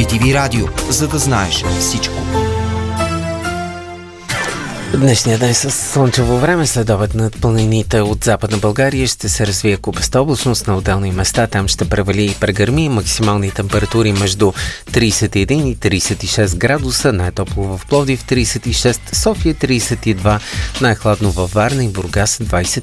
BTV Радио, за да знаеш всичко. Днешния ден с слънчево време, след обед над планините от Западна България ще се развие купеста облачност на отделни места. Там ще превали и прегърми. Максимални температури между 31 и 36 градуса. Най-топло в Пловдив 36, София 32, най-хладно във Варна и Бургас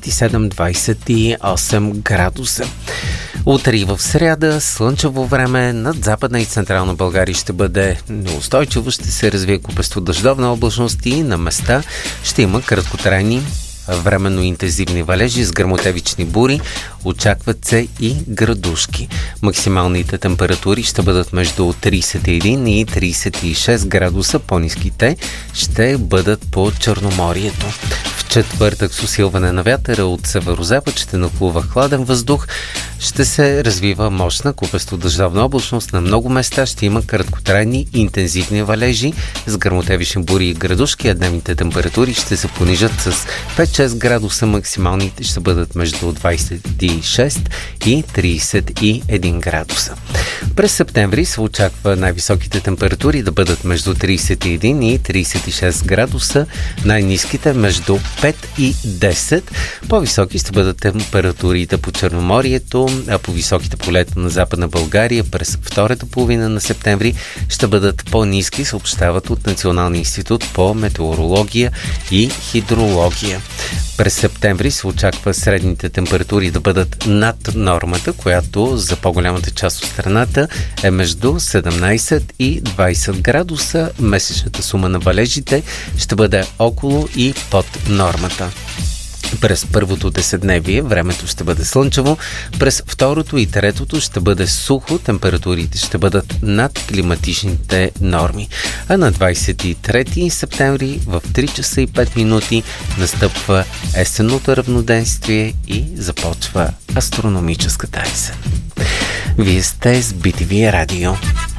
27-28 градуса. Утре и в сряда слънчево време над Западна и Централна България ще бъде неустойчиво, ще се развие купесто дъждовна облачност и на места ще има краткотрайни временно интензивни валежи с гръмотевични бури, очакват се и градушки. Максималните температури ще бъдат между 31 и 36 градуса, по-ниските ще бъдат по Черноморието. В четвъртък с усилване на вятъра от северозапад ще нахлува хладен въздух, ще се развива мощна купесто-дъждовна облачност. На много места ще има краткотрайни интензивни валежи с гръмотевични бури и градушки, а дневните температури ще се понижат с 5-6 градуса, максималните ще бъдат между 26 и 31 градуса. През септември се очаква най-високите температури да бъдат между 31 и 36 градуса, най-ниските между 5 и 10. По-високи ще бъдат температурите по Черноморието, а по високите полета на Западна България през втората половина на септември ще бъдат по-ниски, съобщават от Националния институт по метеорология и хидрология. През септември се очаква средните температури да бъдат над нормата, която за по-голямата част от страната е между 17 и 20 градуса. Месечната сума на валежите ще бъде около и под нормата. През първото десетдневие времето ще бъде слънчево, през второто и третото ще бъде сухо, температурите ще бъдат над климатичните норми. А на 23 септември в 3 часа и 5 минути настъпва есенното равноденствие и започва астрономическата есен. Вие сте с BTV Радио.